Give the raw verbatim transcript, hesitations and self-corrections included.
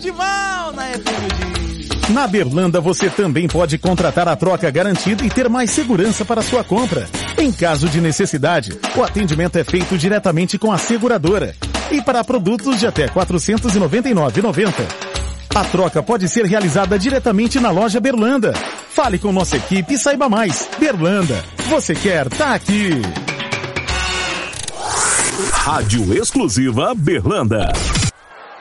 de mal na F M Diz. Na Berlanda você também pode contratar a troca garantida e ter mais segurança para sua compra. Em caso de necessidade, o atendimento é feito diretamente com a seguradora. E para produtos de até quatrocentos e noventa e nove reais e noventa centavos. A troca pode ser realizada diretamente na loja Berlanda. Fale com nossa equipe e saiba mais. Berlanda, você quer, tá aqui. Rádio Exclusiva Berlanda.